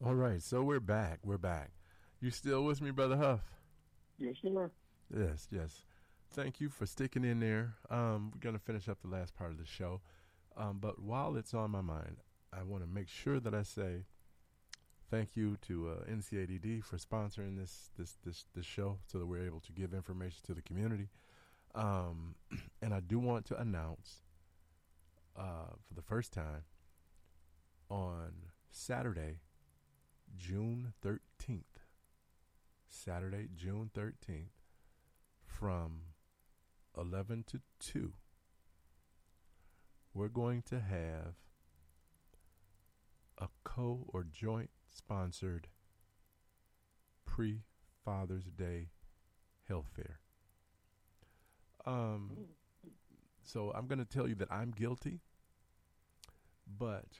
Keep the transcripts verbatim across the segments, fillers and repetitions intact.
All right, so we're back. We're back. You still with me, Brother Huff? Yes, sir. Yes, yes. Thank you for sticking in there. Um, we're going to finish up the last part of the show. Um, but while it's on my mind, I want to make sure that I say thank you to uh, N C A D D for sponsoring this, this this this show so that we're able to give information to the community. Um, and I do want to announce uh, for the first time on Saturday, June thirteenth, Saturday, June thirteenth, from eleven to two, we're going to have a co or joint sponsored pre-Father's Day health fair. Um, so I'm going to tell you that I'm guilty, but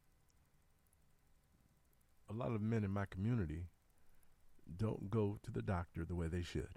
a lot of men in my community don't go to the doctor the way they should.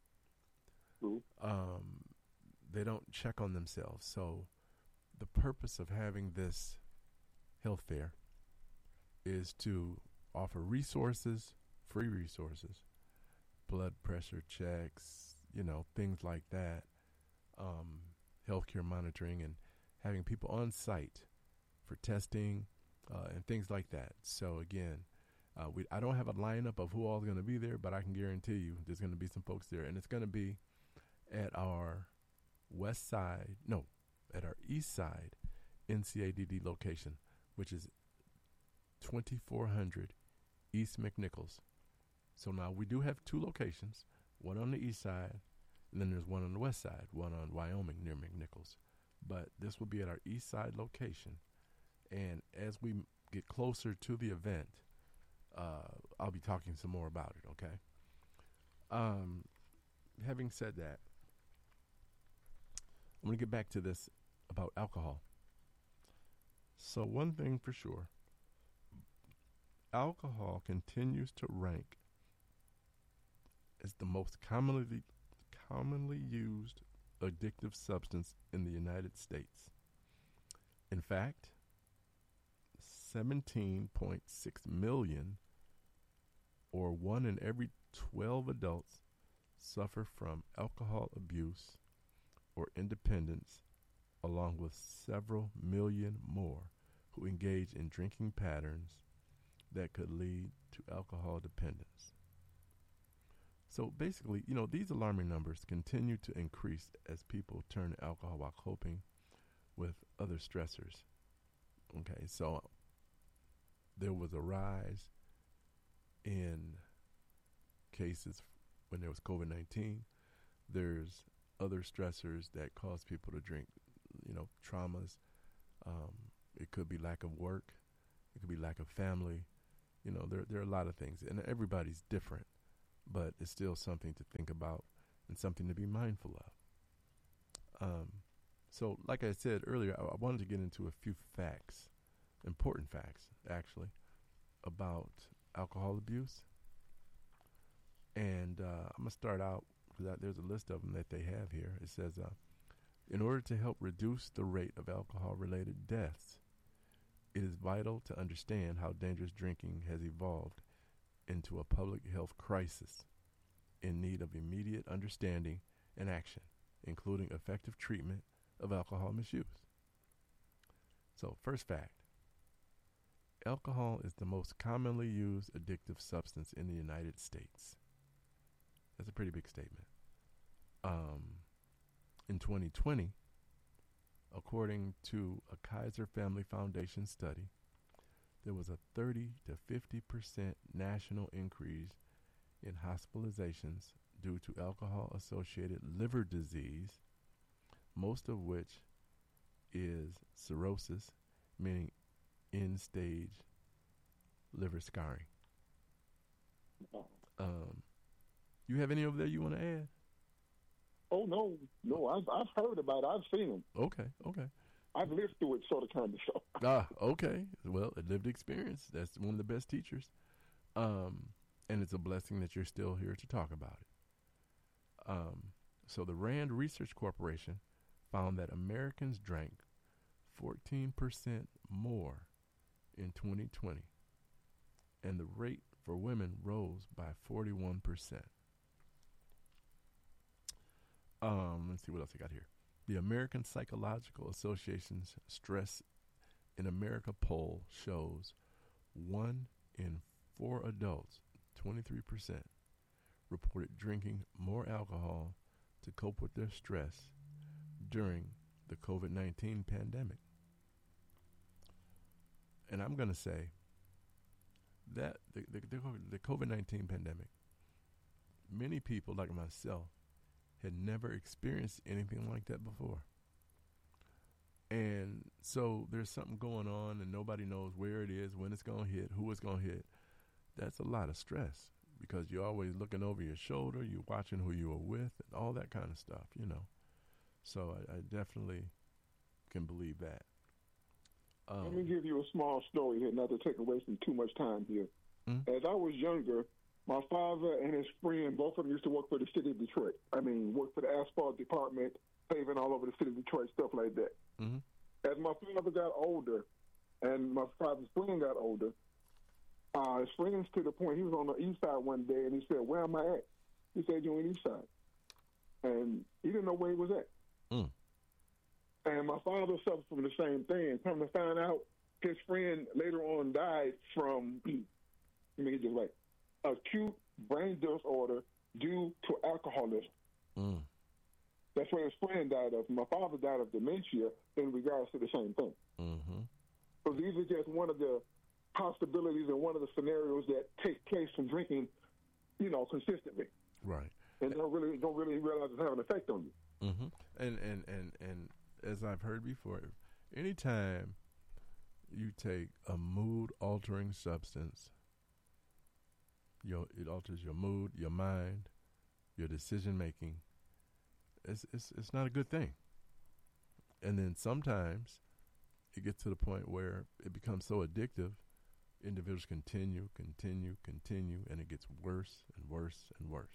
Um, they don't check on themselves. So the purpose of having this health fair is to offer resources, free resources, blood pressure checks, you know, things like that, um, healthcare monitoring, and having people on site for testing uh, and things like that. So again, uh, we I don't have a lineup of who all is going to be there, but I can guarantee you there's going to be some folks there, and it's going to be at our west side, no, at our east side N C A D D location, which is twenty-four hundred East McNichols. So now we do have two locations, one on the east side, and then there's one on the west side, one on Wyoming near McNichols. But this will be at our east side location. And as we get closer to the event, uh, I'll be talking some more about it, okay? Um, having said that, I'm going to get back to this about alcohol. So one thing for sure, alcohol continues to rank as the most commonly commonly used addictive substance in the United States. In fact, seventeen point six million, or one in every twelve adults, suffer from alcohol abuse or independence, along with several million more who engage in drinking patterns that could lead to alcohol dependence. So basically, you know, these alarming numbers continue to increase as people turn to alcohol while coping with other stressors. Okay, so there was a rise in cases when there was COVID nineteen. There's other stressors that cause people to drink, you know, traumas. Um, it could be lack of work. It could be lack of family. You know, there there are a lot of things, and everybody's different, but it's still something to think about and something to be mindful of. Um, so, like I said earlier, I, I wanted to get into a few facts, important facts, actually, about alcohol abuse. And uh, I'm going to start out, because there's a list of them that they have here. It says, uh, in order to help reduce the rate of alcohol-related deaths, it is vital to understand how dangerous drinking has evolved into a public health crisis in need of immediate understanding and action, including effective treatment of alcohol misuse. So, first fact, alcohol is the most commonly used addictive substance in the United States. That's a pretty big statement. Um, in twenty twenty, according to a Kaiser Family Foundation study, there was a thirty to fifty percent national increase in hospitalizations due to alcohol-associated liver disease, most of which is cirrhosis, meaning end-stage liver scarring. Um, you have any over there you want to add? Oh, no. No, I've, I've heard about it. I've seen them. Okay, okay. I've lived through it, sort of, kind of. So. Ah, okay. Well, a lived experience. That's one of the best teachers. Um, and it's a blessing that you're still here to talk about it. Um, so the Rand Research Corporation found that Americans drank fourteen percent more in twenty twenty and the rate for women rose by forty-one percent. Um, let's see what else I got here. The American Psychological Association's Stress in America poll shows one in four adults, twenty-three percent, reported drinking more alcohol to cope with their stress during the COVID nineteen pandemic. And I'm going to say that the, the, the COVID nineteen pandemic, many people like myself had never experienced anything like that before. And so there's something going on and nobody knows where it is, when it's going to hit, who it's going to hit. That's a lot of stress because you're always looking over your shoulder, you're watching who you are with, and all that kind of stuff, you know. So I, I definitely can believe that. Um, Let me give you a small story here, not to take away from too much time here. Mm-hmm. As I was younger, my father and his friend, both of them used to work for the city of Detroit. I mean, work for the asphalt department, paving all over the city of Detroit, stuff like that. Mm-hmm. As my father got older and my father's friend got older, uh, his friends to the point, he was on the east side one day and he said, "Where am I at?" He said, "You're on the east side." And he didn't know where he was at. Mm. And my father suffered from the same thing. Come to find out, his friend later on died from, let me get this right, acute brain disorder due to alcoholism. Mm. That's what his friend died of. My father died of dementia in regards to the same thing. Mm-hmm. So these are just one of the possibilities and one of the scenarios that take place from drinking, you know, consistently. Right. And don't really don't really realize it's having an effect on you. Mm-hmm. And, and, and, and as I've heard before, anytime you take a mood-altering substance, your it alters your mood, your mind, your decision-making. It's, it's, it's not a good thing. And then sometimes it gets to the point where it becomes so addictive, individuals continue, continue, continue, and it gets worse and worse and worse.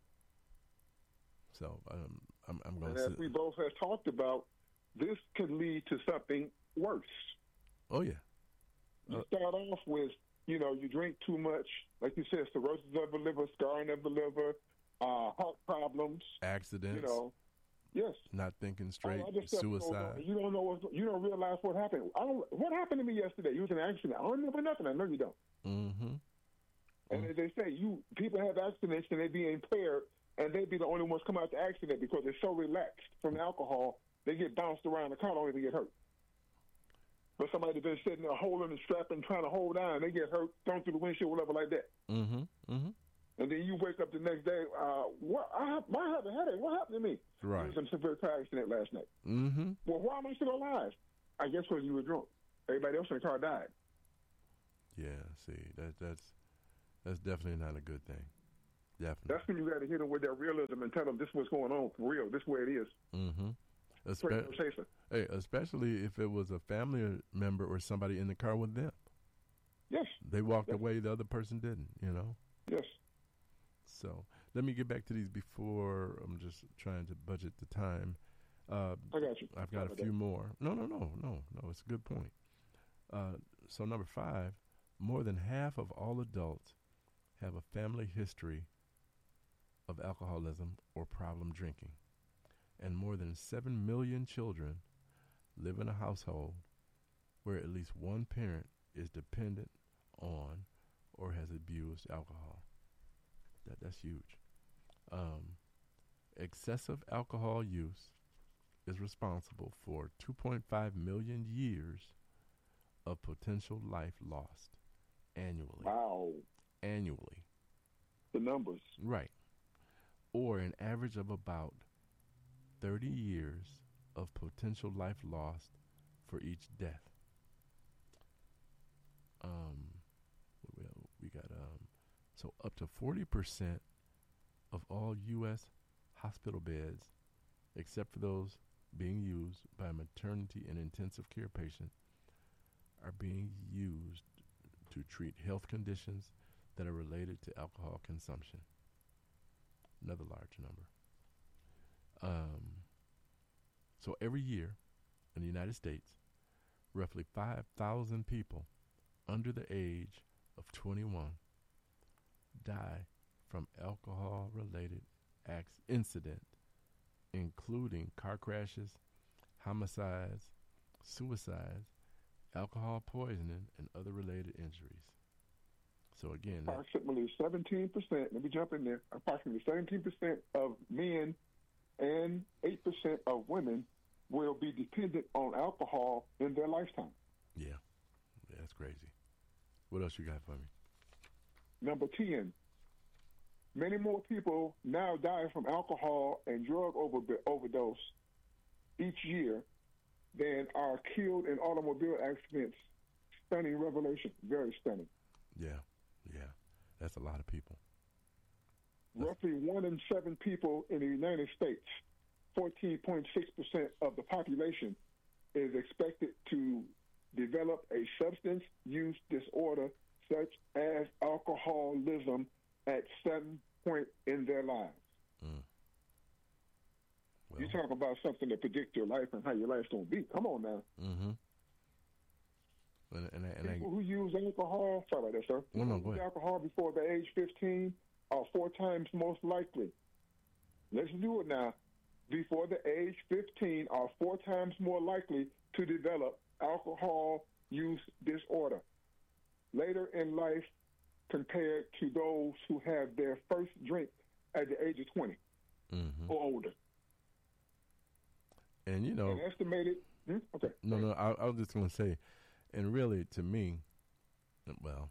So um, I'm, I'm going and to. as we both have talked about, this could lead to something worse. Oh yeah. You Uh, start off with, you know, you drink too much, like you said, cirrhosis of the liver, scarring of the liver, uh, heart problems. accidents. You know, yes. Not thinking straight. All other stuff goes Suicide. on. You don't know what, you don't realize what happened. I don't, what happened to me yesterday? You was in an accident. I don't remember nothing. I know you don't. Mm-hmm. And Mm. as they say, you people have accidents and they be impaired, and they be the only ones come out the accident because they're so relaxed from alcohol, they get bounced around the car, don't even get hurt. But somebody been sitting there holding the strap and trying to hold on, they get hurt, thrown through the windshield, whatever like that. Mm-hmm. Mm-hmm. And then you wake up the next day, uh, what? I have, I have a headache. What happened to me? Right. I was in a severe car accident last night. Mm-hmm. Well, why am I still alive? I guess because you were drunk. Everybody else in the car died. Yeah. See, that that's that's definitely not a good thing. Definitely. That's when you got to hit them with that realism and tell them this is what's going on for real. This is where it is. Mm-hmm. Straight Espe- conversation. hey, especially if it was a family member or somebody in the car with them. Yes. They walked Yes. away, the other person didn't, you know? Yes. So let me get back to these before I'm just trying to budget the time. Uh, I got you. I've got a few more. No, no, no, no, no. It's a good point. Uh, so number five, more than half of all adults have a family history of alcoholism or problem drinking. And more than seven million children live in a household where at least one parent is dependent on or has abused alcohol. That That's huge. Um, excessive alcohol use is responsible for two point five million years of potential life lost annually. Wow. Annually. The numbers. Right. Or an average of about thirty years of potential life lost for each death. Um, we, we got um, so up to forty percent of all U S hospital beds, except for those being used by maternity and intensive care patients, are being used to treat health conditions that are related to alcohol consumption. Another large number. Um, so every year in the United States, roughly five thousand people under the age of twenty-one die from alcohol-related acts incident, including car crashes, homicides, suicides, alcohol poisoning, and other related injuries. So again, that, Approximately seventeen percent, let me jump in there, approximately seventeen percent of men and eight percent of women will be dependent on alcohol in their lifetime. yeah, yeah, that's crazy. What else you got for me? Number ten, many more people now die from alcohol and drug over, overdose each year than are killed in automobile accidents. Stunning revelation, very stunning. Yeah, yeah, that's a lot of people. That's Roughly one in seven people in the United States, fourteen point six percent of the population, is expected to develop a substance use disorder such as alcoholism at some point in their lives. Mm. Well, You talk about something to predict your life and how your life's going to be. Come on now. mm-hmm. And, and, I- and People I, who use alcohol, sorry about that, sir. No, no, People go who use ahead. alcohol before the age fifteen are four times most likely. Let's do it now. Before the age fifteen are four times more likely to develop alcohol use disorder later in life compared to those who have their first drink at the age of twenty mm-hmm. or older. and you know, An estimated, hmm? okay. no, no, I, I was just going to say, and really, to me, well,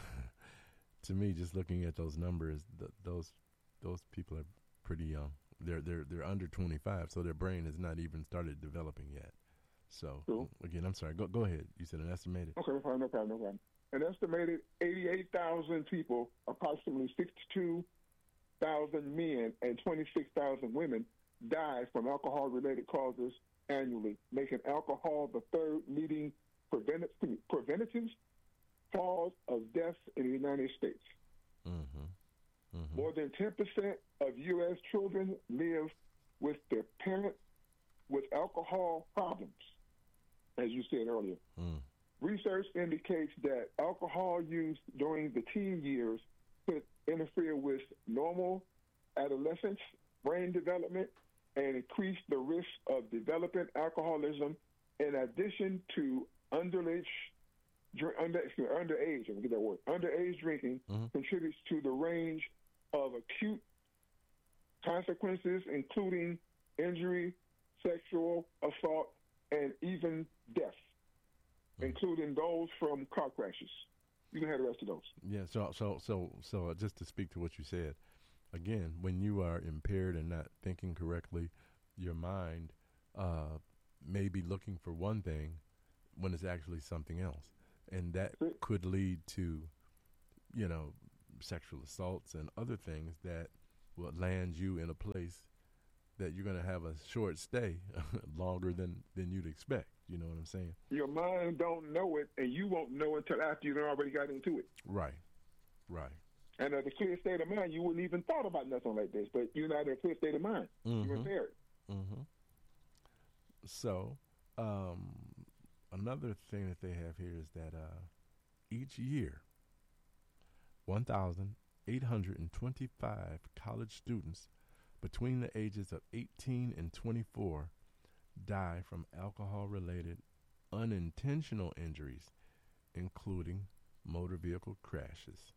to me, just looking at those numbers, th- those those people are pretty young. They're they're they're under twenty-five, so their brain has not even started developing yet. So True. again, I'm sorry. Go go ahead. You said an estimated. Okay, no problem, no problem, no problem. An estimated eighty-eight thousand people, approximately sixty-two thousand men and twenty-six thousand women, die from alcohol-related causes annually, making alcohol the third leading preventative, preventative cause of death in the United States. Mm-hmm. Mm-hmm. More than ten percent of U S children live with their parent with alcohol problems, as you said earlier. Mm. Research indicates that alcohol use during the teen years could interfere with normal adolescence, brain development, and increase the risk of developing alcoholism in addition to underage, under, excuse me, underage, I'm going to get that word, underage drinking Mm-hmm. contributes to the range of acute consequences, including injury, sexual assault, and even death, including those from car crashes. You can have the rest of those. Yeah. So so so so uh, just to speak to what you said, again, when you are impaired and not thinking correctly, your mind uh, may be looking for one thing when it's actually something else, and that could lead to, you know, sexual assaults and other things that will land you in a place that you're going to have a short stay longer than, than you'd expect. You know what I'm saying? Your mind don't know it, and you won't know until after you've already got into it. Right, right. And at a clear state of mind, you wouldn't even thought about nothing like this, but you're not in a clear state of mind. Mm-hmm. You're impaired. Mm-hmm. So, um, another thing that they have here is that uh, each year, one thousand eight hundred twenty-five college students between the ages of eighteen and twenty-four die from alcohol-related unintentional injuries, including motor vehicle crashes.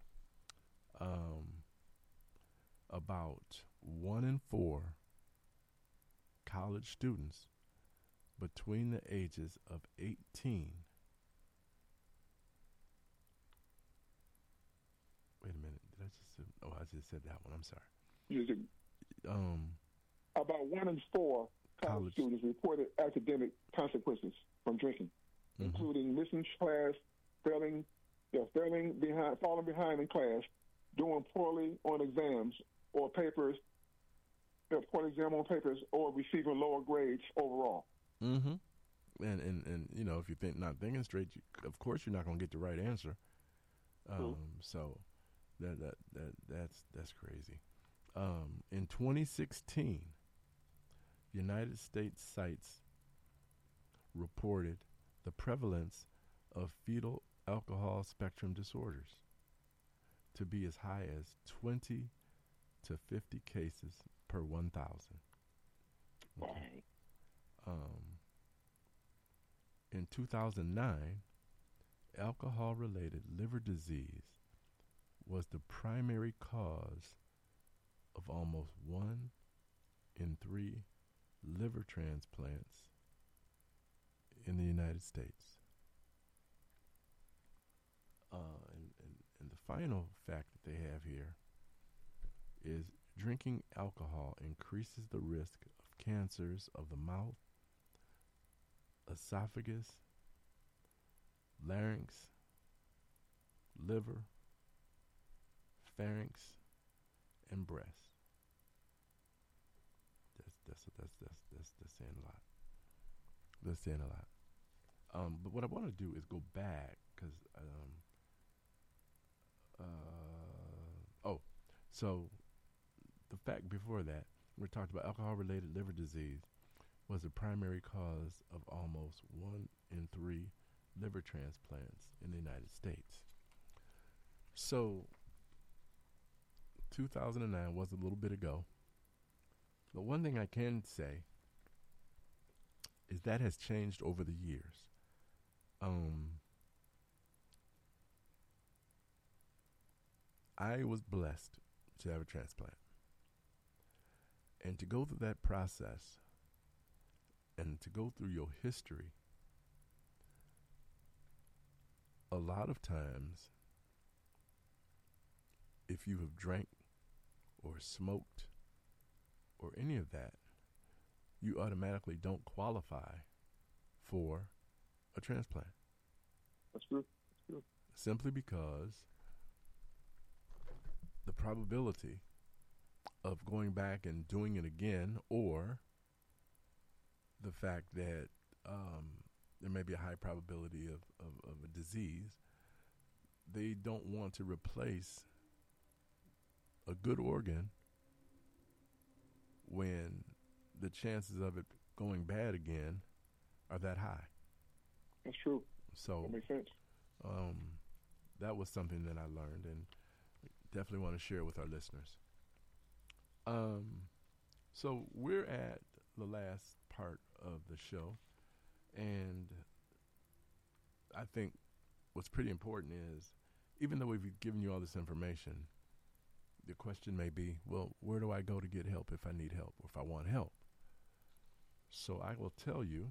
Um, about one in four college students between the ages of eighteen. Wait a minute. Did I just say, oh, I just said that one. I'm sorry. You see, Um, about one in four college, College. students reported academic consequences from drinking, mhm. including missing class, failing, yeah, failing behind, falling behind in class, doing poorly on exams or papers, yeah, poor exam on papers, or receiving lower grades overall. Mm-hmm. And, and and you know, if you think not thinking straight, you, of course you're not going to get the right answer. Um, True. so that that that that's that's crazy. Um, in twenty sixteen, United States sites reported the prevalence of fetal alcohol spectrum disorders to be as high as twenty to fifty cases per one thousand. Okay. Um, in two thousand nine, alcohol-related liver disease was the primary cause of almost one in three liver transplants in the United States. Uh, and, and, and the final fact that they have here is drinking alcohol increases the risk of cancers of the mouth, esophagus, larynx, liver, pharynx, and breast. That's that's that's that's that's, that's saying a lot. That's saying a lot. Um, but what I want to do is go back because um, uh, oh, so the fact before that we talked about alcohol-related liver disease was the primary cause of almost one in three liver transplants in the United States. So two thousand nine was a little bit ago. But one thing I can say is that has changed over the years. Um, I was blessed to have a transplant. And to go through that process and to go through your history, a lot of times, if you have drank or smoked or any of that, you automatically don't qualify for a transplant. That's true. That's true. Simply because the probability of going back and doing it again, or the fact that um, there may be a high probability of, of, of a disease, they don't want to replace a good organ when the chances of it going bad again are that high. That's true. So that makes sense. Um, that was something that I learned, and definitely want to share with our listeners. Um, so we're at the last part of the show, and I think what's pretty important is, even though we've given you all this information, the question may be, well, where do I go to get help if I need help or if I want help? So I will tell you,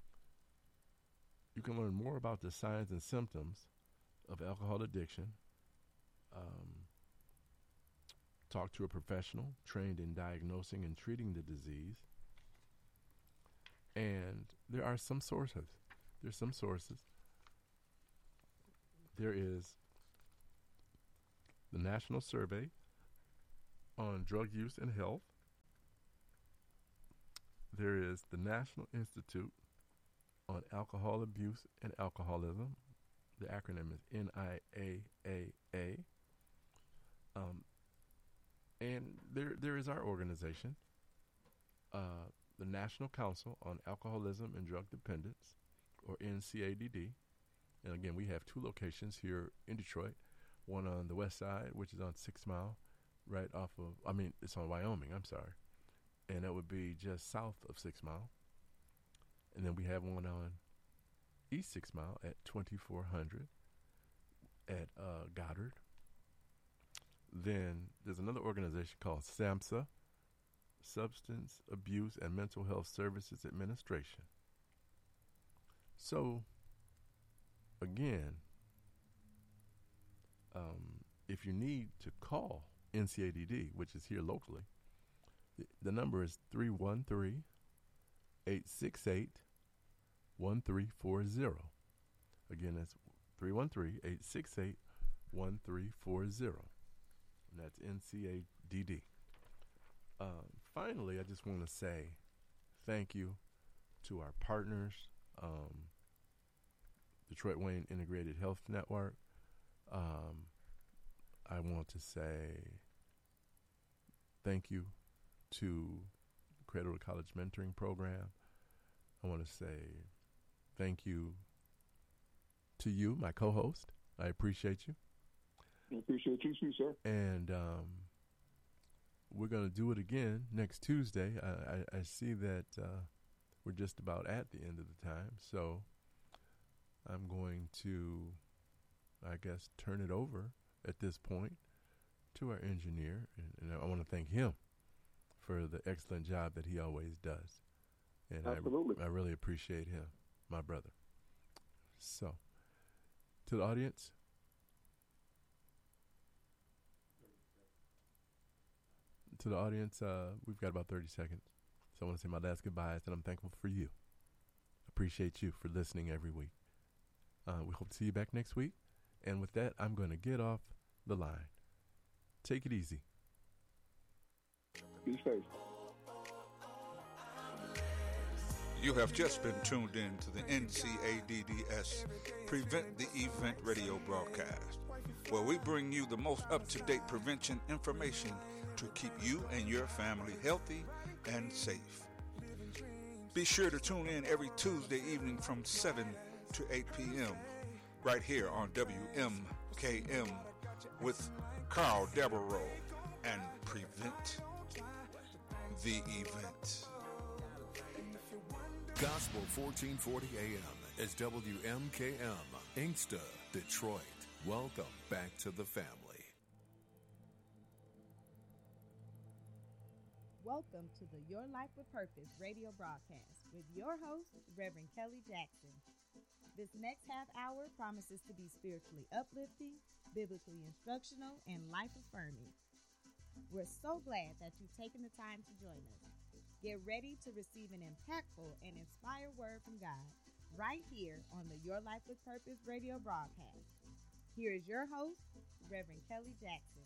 you can learn more about the signs and symptoms of alcohol addiction. Um, talk to a professional trained in diagnosing and treating the disease. And there are some sources. There's some sources. There is the National Survey on Drug Use and Health. There is the National Institute on Alcohol Abuse and Alcoholism. The acronym is N I A A A. Um, and there, there is our organization, uh, the National Council on Alcoholism and Drug Dependence, or N C A D D. And again, we have two locations here in Detroit, one on the west side, which is on Six Mile, right off of, I mean, it's on Wyoming, I'm sorry. And that would be just south of Six Mile. And then we have one on East Six Mile at twenty-four hundred at uh, Goddard. Then there's another organization called SAMHSA, Substance Abuse and Mental Health Services Administration. So, again, um, if you need to call N C A D D, which is here locally, the, the number is three one three, eight six eight, one three four zero. Again, that's three one three, eight six eight, one three four zero. And that's N C A D D. Um, finally, I just want to say thank you to our partners, um, Detroit Wayne Integrated Health Network. Um, I want to say thank you to Cradle to College Mentoring Program. I want to say thank you to you, my co-host, I appreciate you. I appreciate you too, sir. And um, we're going to do it again next Tuesday. I, I, I see that uh, we're just about at the end of the time. So I'm going to, I guess, turn it over at this point to our engineer. And, and I want to thank him for the excellent job that he always does. And Absolutely. I, I really appreciate him, my brother. So, to the audience, to the audience, uh, we've got about thirty seconds. So I want to say my last goodbyes, and I'm thankful for you. Appreciate you for listening every week. Uh, we hope to see you back next week. And with that, I'm going to get off the line. Take it easy. Be safe. You have just been tuned in to the N C A D D S Prevent the Event radio broadcast, where we bring you the most up-to-date prevention information to keep you and your family healthy and safe. Be sure to tune in every Tuesday evening from seven to eight p.m. right here on W M K M with Carl Devereaux and Prevent the Event. Gospel fourteen forty A M is W M K M, Inkster, Detroit. Welcome back to the family. Welcome to the Your Life with Purpose radio broadcast with your host, Reverend Kelly Jackson. This next half hour promises to be spiritually uplifting, biblically instructional, and life-affirming. We're so glad that you've taken the time to join us. Get ready to receive an impactful and inspired word from God right here on the Your Life with Purpose radio broadcast. Here is your host, Reverend Kelly Jackson.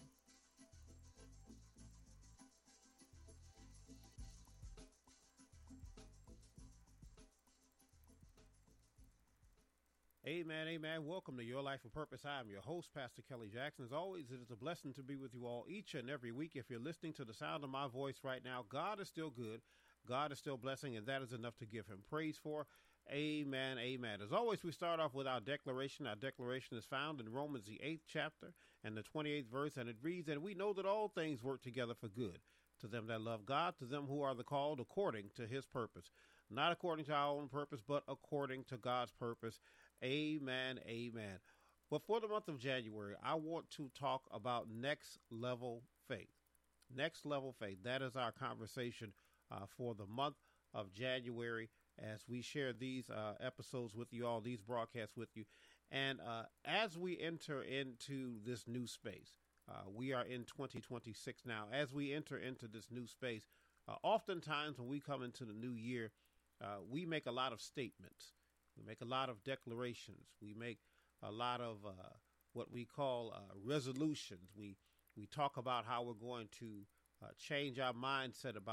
Amen, amen. Welcome to Your Life with Purpose. I am your host, Pastor Kelly Jackson. As always, it is a blessing to be with you all each and every week. If you're listening to the sound of my voice right now, God is still good. God is still blessing, and that is enough to give him praise for. Amen, amen. As always, we start off with our declaration. Our declaration is found in Romans, the eighth chapter and the twenty-eighth verse, and it reads, "And we know that all things work together for good, to them that love God, to them who are the called according to his purpose." Not according to our own purpose, but according to God's purpose. Amen, amen. But for the month of January, I want to talk about next level faith. Next level faith. That is our conversation uh, for the month of January as we share these uh, episodes with you all, these broadcasts with you. And uh, as we enter into this new space, uh, we are in twenty twenty-six now. As we enter into this new space, uh, oftentimes when we come into the new year, uh, we make a lot of statements. We make a lot of declarations. We make a lot of uh, what we call uh, resolutions. We we talk about how we're going to uh, change our mindset about